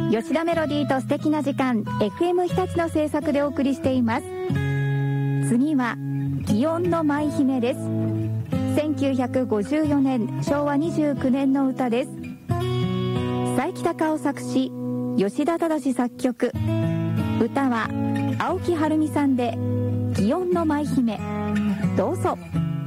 吉田メロディーと素敵な時間 FM 日立の制作でお送りしています。次は祇園の舞姫です。1954年昭和29年の歌です。佐伯隆夫作詞、吉田忠作曲。歌は青木はるみさんで祇園の舞姫。どうぞ。